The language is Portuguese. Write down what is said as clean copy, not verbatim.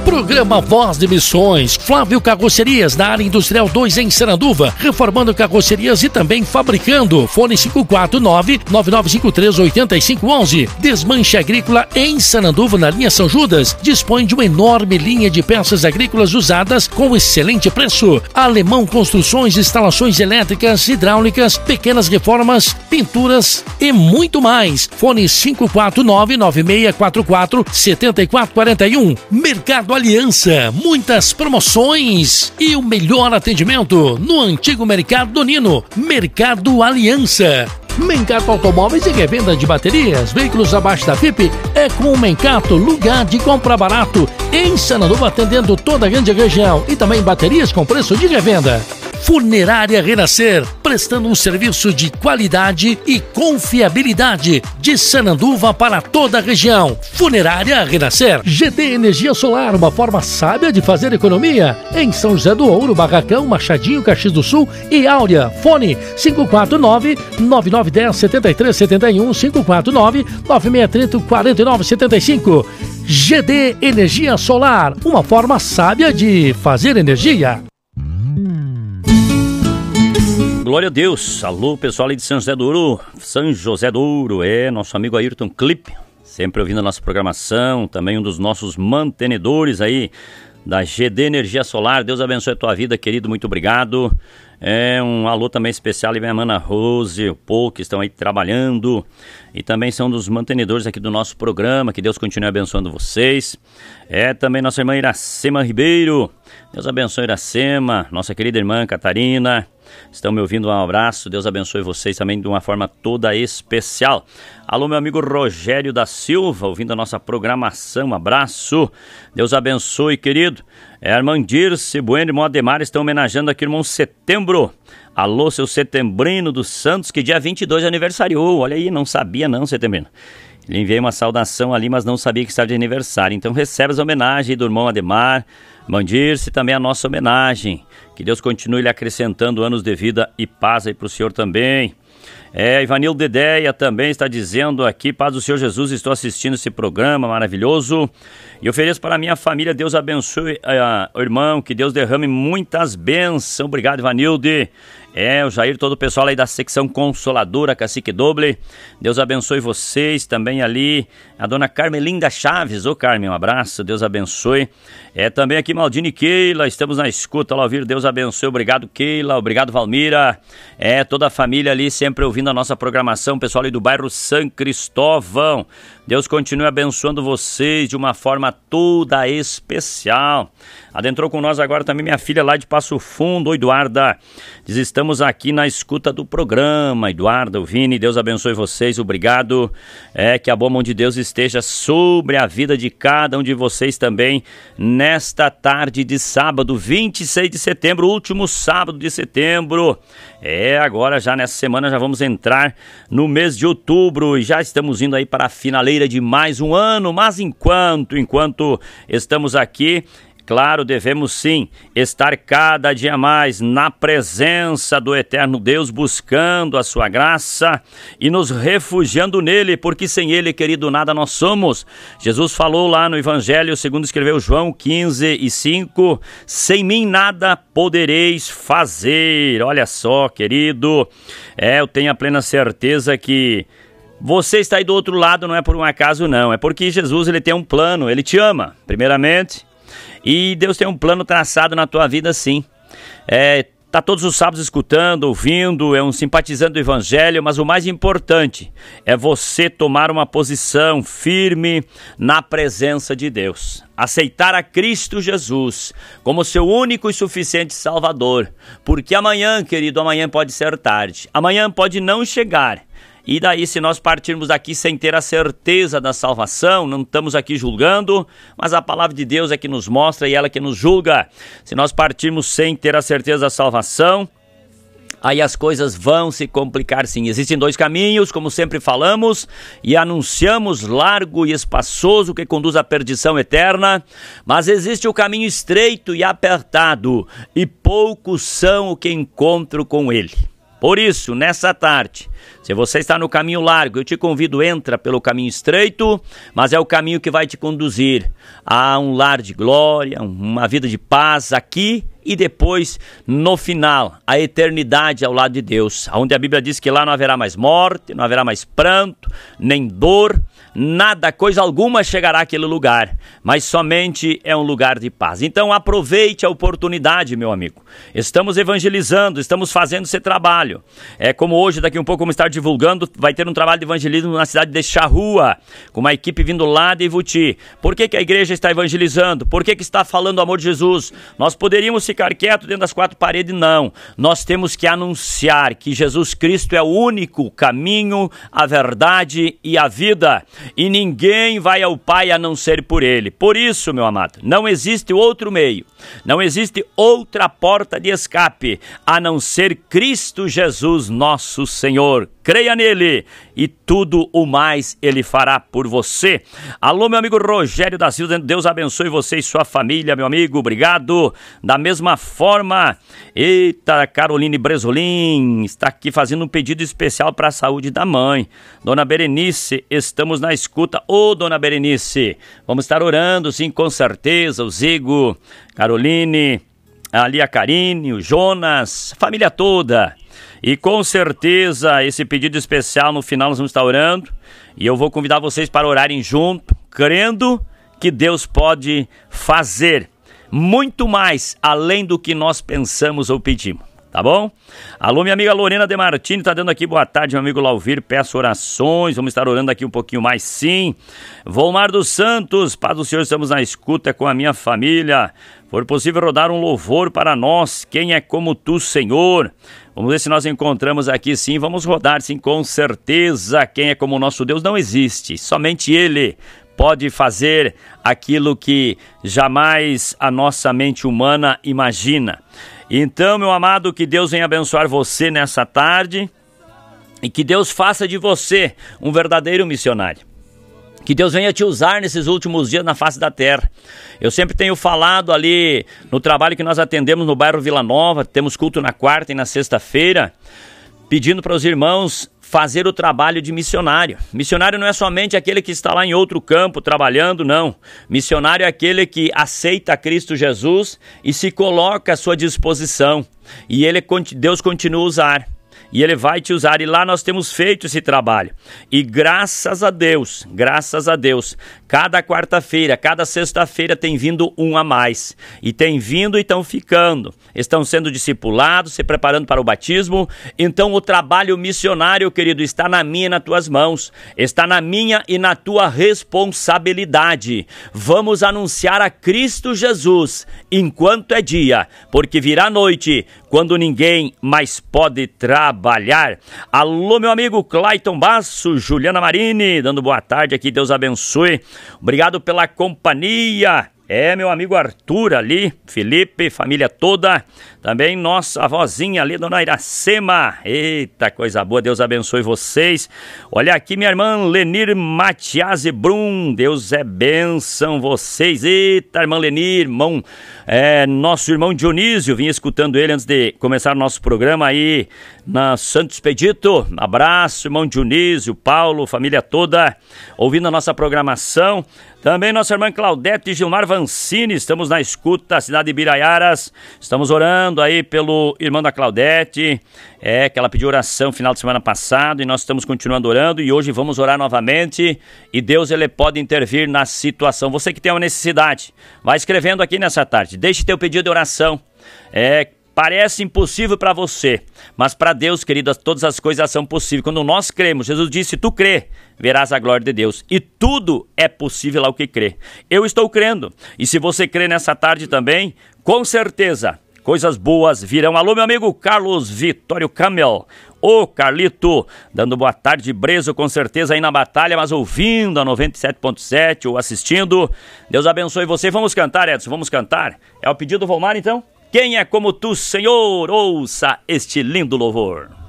Programa Voz de Missões, Flávio Carrocerias, na área industrial 2 em Sananduva, reformando carrocerias e também fabricando. Fone 549-9953-8511. Desmanche Agrícola em Sananduva, na linha São Judas, dispõe de uma enorme linha de peças agrícolas usadas com excelente preço. Alemão Construções, instalações elétricas, hidráulicas, pequenas reformas, pinturas e muito mais. Fone 549-9644-7441. Mercado Aliança, muitas promoções e o melhor atendimento no antigo Mercado do Nino. Mercado Aliança. Mencato Automóveis e revenda de baterias, veículos abaixo da FIP é com o Mencato, lugar de compra barato em Sananduva, atendendo toda a grande região, e também baterias com preço de revenda. Funerária Renascer, prestando um serviço de qualidade e confiabilidade de Sananduva para toda a região. Funerária Renascer. GD Energia Solar, uma forma sábia de fazer economia. Em São José do Ouro, Barracão, Machadinho, Caxias do Sul e Áurea. Fone 549-9910-7371, 549-9630-4975. GD Energia Solar, uma forma sábia de fazer energia. Glória a Deus. Alô, pessoal aí de São José do Ouro. São José do Ouro, nosso amigo Ayrton Clipe, sempre ouvindo a nossa programação, também um dos nossos mantenedores aí da GD Energia Solar. Deus abençoe a tua vida, querido, muito obrigado. Um alô também especial aí, minha mana Rose, o Paul, que estão aí trabalhando e também são dos mantenedores aqui do nosso programa. Que Deus continue abençoando vocês. Também nossa irmã Iracema Ribeiro. Deus abençoe Iracema, nossa querida irmã Catarina. Estão me ouvindo, um abraço, Deus abençoe vocês também de uma forma toda especial. Alô, meu amigo Rogério da Silva, ouvindo a nossa programação, um abraço, Deus abençoe, querido. A irmã Dirce Bueno e irmão Ademar estão homenageando aqui o irmão Setembro. Alô, seu Setembrino dos Santos, que dia 22 aniversariou, olha aí, não sabia não, Setembrino. Ele enviou uma saudação ali, mas não sabia que estava de aniversário. Então recebe as homenagens do irmão Ademar, Mandir-se também a nossa homenagem. Que Deus continue lhe acrescentando anos de vida e paz aí para o senhor também. Ivanildo Dedeia também está dizendo aqui: paz do Senhor Jesus, estou assistindo esse programa maravilhoso e ofereço para a minha família. Deus abençoe, irmão, que Deus derrame muitas bênçãos. Obrigado, Ivanildo. O Jair, todo o pessoal aí da secção Consoladora, Cacique Doble. Deus abençoe vocês também ali. A dona Carmelinda Chaves. Ô Carmen, um abraço, Deus abençoe. Também aqui Maldini e Keila, estamos na escuta lá ouvir. Deus abençoe, obrigado Keila, obrigado Valmira. Toda a família ali sempre ouvindo a nossa programação. Pessoal ali do bairro São Cristóvão. Deus continue abençoando vocês de uma forma toda especial. Adentrou com nós agora também minha filha lá de Passo Fundo, Eduarda. Diz: estamos aqui na escuta do programa. Eduarda, o Vini, Deus abençoe vocês, obrigado. Que a boa mão de Deus esteja sobre a vida de cada um de vocês também, nesta tarde de sábado, 26 de setembro, último sábado de setembro. Agora já nessa semana já vamos entrar no mês de outubro e já estamos indo aí para a finaleira de mais um ano, mas enquanto estamos aqui, claro, devemos sim estar cada dia mais na presença do eterno Deus, buscando a sua graça e nos refugiando nele, porque sem ele, querido, nada nós somos. Jesus falou lá no Evangelho, segundo escreveu João 15:5, sem mim nada podereis fazer. Olha só, querido, eu tenho a plena certeza que você está aí do outro lado, não é por um acaso não, é porque Jesus, ele tem um plano, ele te ama, primeiramente. E Deus tem um plano traçado na tua vida, sim. Tá todos os sábados escutando, ouvindo, um simpatizante do Evangelho, mas o mais importante é você tomar uma posição firme na presença de Deus. Aceitar a Cristo Jesus como seu único e suficiente Salvador. Porque amanhã, querido, amanhã pode ser tarde. Amanhã pode não chegar. E daí, se nós partirmos daqui sem ter a certeza da salvação, não estamos aqui julgando, mas a palavra de Deus é que nos mostra e ela que nos julga. Se nós partirmos sem ter a certeza da salvação, aí as coisas vão se complicar sim. Existem dois caminhos, como sempre falamos, e anunciamos, largo e espaçoso, que conduz à perdição eterna, mas existe o caminho estreito e apertado, e poucos são os que encontram com ele. Por isso, nessa tarde, se você está no caminho largo, eu te convido, entra pelo caminho estreito, mas é o caminho que vai te conduzir a um lar de glória, uma vida de paz aqui e depois, no final, a eternidade ao lado de Deus, onde a Bíblia diz que lá não haverá mais morte, não haverá mais pranto, nem dor, nada, coisa alguma chegará àquele lugar, mas somente é um lugar de paz. Então aproveite a oportunidade, meu amigo. Estamos evangelizando, estamos fazendo esse trabalho. É como hoje, daqui um pouco vamos estar divulgando, vai ter um trabalho de evangelismo na cidade de Charrua, com uma equipe vindo lá de Ivuti. Por que a igreja está evangelizando? Por que está falando o amor de Jesus? Nós poderíamos ficar quietos dentro das quatro paredes? Não. Nós temos que anunciar que Jesus Cristo é o único caminho, a verdade e a vida. E ninguém vai ao Pai a não ser por Ele. Por isso, meu amado, não existe outro meio, não existe outra porta de escape, a não ser Cristo Jesus, nosso Senhor. Creia nele e tudo o mais Ele fará por você. Alô, meu amigo Rogério da Silva, Deus abençoe você e sua família, meu amigo, obrigado. Da mesma forma, eita, Caroline Bresolim está aqui fazendo um pedido especial para a saúde da mãe. Dona Berenice, estamos na escuta. Ô, Dona Berenice, vamos estar orando, sim, com certeza. O Zigo, Caroline, ali a Karine, o Jonas, a família toda. E com certeza esse pedido especial no final nós vamos estar orando. E eu vou convidar vocês para orarem junto, crendo que Deus pode fazer muito mais além do que nós pensamos ou pedimos. Tá bom? Alô, minha amiga Lorena De Martini tá dando aqui boa tarde, meu amigo Lauvir, peço orações, vamos estar orando aqui um pouquinho mais, sim. Volmar dos Santos, paz do Senhor, estamos na escuta com a minha família. For possível rodar um louvor para nós, quem é como tu, Senhor? Vamos ver se nós encontramos aqui, sim, vamos rodar, sim, com certeza. Quem é como o nosso Deus não existe, somente Ele pode fazer aquilo que jamais a nossa mente humana imagina. Então, meu amado, que Deus venha abençoar você nessa tarde e que Deus faça de você um verdadeiro missionário. Que Deus venha te usar nesses últimos dias na face da terra. Eu sempre tenho falado ali no trabalho que nós atendemos no bairro Vila Nova, temos culto na quarta e na sexta-feira, pedindo para os irmãos fazer o trabalho de missionário. Missionário não é somente aquele que está lá em outro campo trabalhando, não. Missionário é aquele que aceita Cristo Jesus e se coloca à sua disposição. E Deus continua a usar. E Ele vai te usar, e lá nós temos feito esse trabalho, e graças a Deus, cada quarta-feira, cada sexta-feira tem vindo um a mais, e tem vindo e estão ficando, estão sendo discipulados, se preparando para o batismo. Então o trabalho missionário, querido, está na minha e nas tuas mãos, está na minha e na tua responsabilidade. Vamos anunciar a Cristo Jesus enquanto é dia, porque virá noite, quando ninguém mais pode trabalhar. Alô, meu amigo Clayton Basso, Juliana Marini, dando boa tarde aqui, Deus abençoe. Obrigado pela companhia. Meu amigo Arthur ali, Felipe, família toda. Também nossa avózinha ali, dona Iracema. Eita, coisa boa, Deus abençoe vocês. Olha aqui, minha irmã Lenir Matias e Brum. Deus é bênção vocês. Eita, irmã Lenir, nosso irmão Dionísio. Vim escutando ele antes de começar o nosso programa aí na Santo Expedito. Abraço, irmão Dionísio, Paulo, família toda, ouvindo a nossa programação. Também nossa irmã Claudete e Gilmar Vancini, estamos na escuta, cidade de Biraiaras. Estamos orando aí pelo irmão da Claudete, que ela pediu oração final de semana passado, e nós estamos continuando orando, e hoje vamos orar novamente, e Deus, Ele pode intervir na situação. Você que tem uma necessidade, vai escrevendo aqui nessa tarde, deixe teu pedido de oração. Parece impossível para você, mas para Deus, querido, todas as coisas são possíveis. Quando nós cremos, Jesus disse, se tu crê, verás a glória de Deus. E tudo é possível ao que crê. Eu estou crendo. E se você crê nessa tarde também, com certeza, coisas boas virão. Alô, meu amigo Carlos Vitório Camel. Ô, Carlito, dando boa tarde, Brezo, com certeza aí na batalha, mas ouvindo a 97.7 ou assistindo. Deus abençoe você. Vamos cantar, Edson, vamos cantar. É o pedido do Volmar, então? Quem é como tu, Senhor? Ouça este lindo louvor.